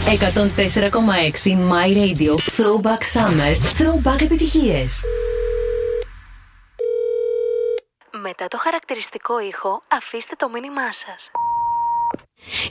104,6 My Radio. Throwback Summer. Throwback επιτυχίες. Μετά το χαρακτηριστικό ήχο, αφήστε το μήνυμά σας.